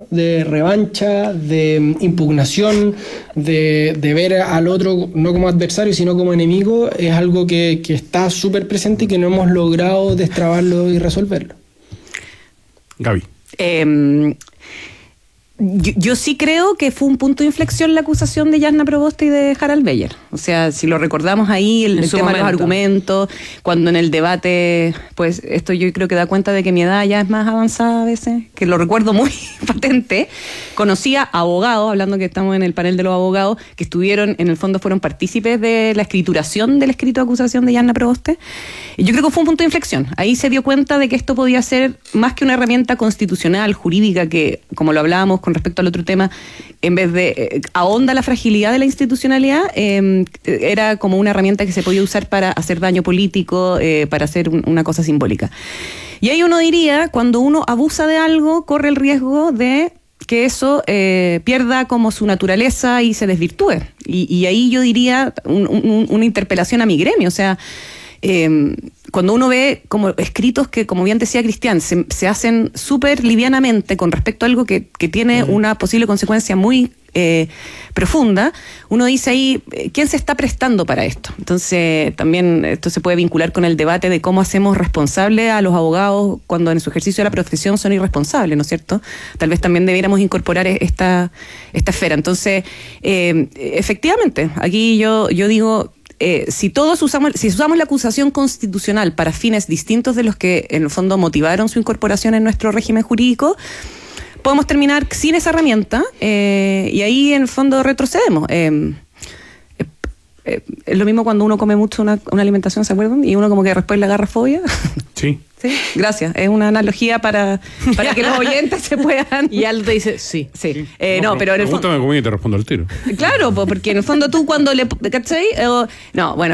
de revancha, de impugnación, de ver al otro no como adversario, sino como enemigo, es algo que está súper presente y que no hemos logrado destrabarlo y resolverlo. Gaby. Yo sí creo que fue un punto de inflexión la acusación de Jasna Proboste y de Harald Beyer. O sea, si lo recordamos ahí, el tema de los argumentos, cuando en el debate, pues esto yo creo que da cuenta de que mi edad ya es más avanzada a veces, que lo recuerdo muy patente. Conocía abogados, hablando que estamos en el panel de los abogados, que estuvieron, en el fondo fueron partícipes de la escrituración del escrito de acusación de Jasna Proboste. Y yo creo que fue un punto de inflexión. Ahí se dio cuenta de que esto podía ser más que una herramienta constitucional, jurídica, que, como lo hablábamos con respecto al otro tema, en vez de ahonda la fragilidad de la institucionalidad, era como una herramienta que se podía usar para hacer daño político, para hacer una cosa simbólica. Y ahí uno diría, cuando uno abusa de algo, corre el riesgo de que eso pierda como su naturaleza y se desvirtúe. Y ahí yo diría una interpelación a mi gremio, o sea, cuando uno ve como escritos que, como bien decía Cristian, se hacen súper livianamente con respecto a algo que tiene una posible consecuencia muy profunda, uno dice ahí, ¿quién se está prestando para esto? Entonces, también esto se puede vincular con el debate de cómo hacemos responsable a los abogados cuando en su ejercicio de la profesión son irresponsables, ¿no es cierto? Tal vez también debiéramos incorporar esta esfera. Entonces, efectivamente, aquí yo digo, si usamos la acusación constitucional para fines distintos de los que en el fondo motivaron su incorporación en nuestro régimen jurídico, podemos terminar sin esa herramienta y ahí en el fondo retrocedemos. Es lo mismo cuando uno come mucho una alimentación, ¿se acuerdan? Y uno como que después le agarra fobia. Sí. Sí, gracias. Es una analogía para que los oyentes se puedan... Y Aldo dice, sí. No, pero en el fondo... Pregúntame cómo y te respondo al tiro. Claro, porque en el fondo tú cuando le... ¿Cachai? No, bueno,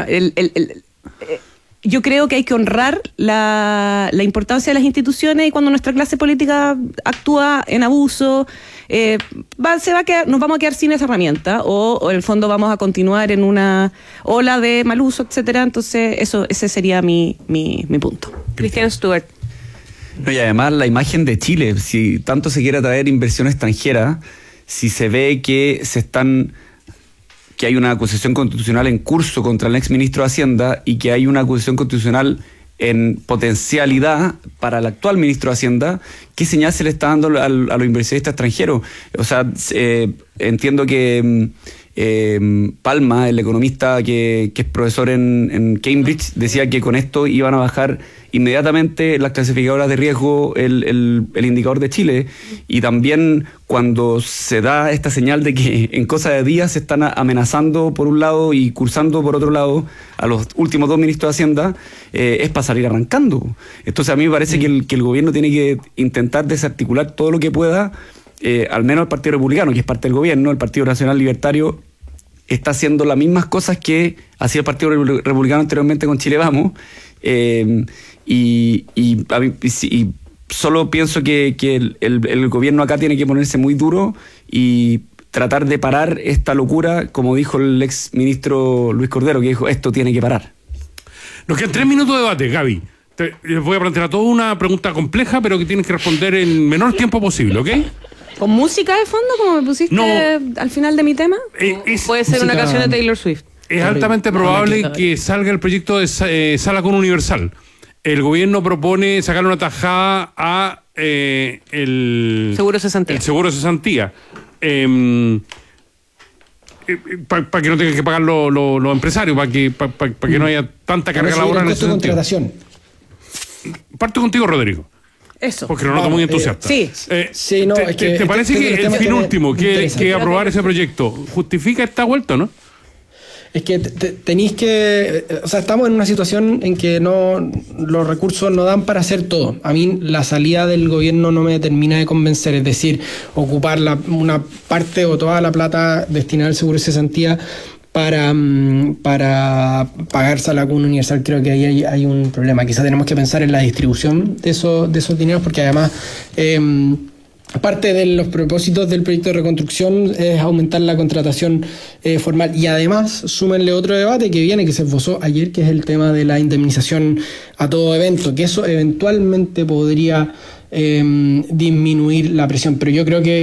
yo creo que hay que honrar la importancia de las instituciones y cuando nuestra clase política actúa en abuso, nos vamos a quedar sin esa herramienta o en el fondo vamos a continuar en una ola de mal uso, etcétera. Entonces, ese sería mi punto. Cristian Stewart. No, y además la imagen de Chile, si tanto se quiere atraer inversión extranjera, si se ve que hay una acusación constitucional en curso contra el exministro de Hacienda y que hay una acusación constitucional en potencialidad para el actual ministro de Hacienda, ¿qué señal se le está dando a los inversionistas extranjeros? O sea, entiendo que Palma, el economista que es profesor en Cambridge, decía que con esto iban a bajar inmediatamente las clasificadoras de riesgo el indicador de Chile, y también cuando se da esta señal de que en cosa de días se están amenazando por un lado y cursando por otro lado a los últimos 2 ministros de Hacienda, es para salir arrancando. Entonces a mí me parece que el gobierno tiene que intentar desarticular todo lo que pueda, al menos el Partido Republicano, que es parte del gobierno. El Partido Nacional Libertario está haciendo las mismas cosas que hacía el Partido Republicano anteriormente con Chile Vamos, y solo pienso que el gobierno acá tiene que ponerse muy duro y tratar de parar esta locura, como dijo el ex ministro Luis Cordero, que dijo, esto tiene que parar. Nos quedan 3 minutos de debate, Gaby. Les voy a plantear a todos una pregunta compleja, pero que tienes que responder en menor tiempo posible, ¿ok? ¿Con música de fondo, como me pusiste al final de mi tema? Puede ser una canción de Taylor Swift. Es altamente probable que salga el proyecto de Sala con Universal. El gobierno propone sacarle una tajada a el Seguro Cesantía. El seguro Cesantía. Para que no tengan que pagar los empresarios, para que no haya tanta carga laboral en ese sentido. Contratación. Parto contigo, Rodrigo. Eso. Porque lo noto muy entusiasta. Sí. Sí, no, ¿Te parece que el fin último, que aprobar ese proyecto, justifica esta vuelta, no? Es que tenéis que... O sea, estamos en una situación en que los recursos no dan para hacer todo. A mí la salida del gobierno no me termina de convencer. Es decir, ocupar una parte o toda la plata destinada al seguro de cesantía para pagar Sala Común Universal, creo que ahí hay un problema. Quizás tenemos que pensar en la distribución de esos dineros, porque además... parte de los propósitos del proyecto de reconstrucción es aumentar la contratación formal, y además súmenle otro debate que viene, que se esbozó ayer, que es el tema de la indemnización a todo evento, que eso eventualmente podría disminuir la presión, pero yo creo que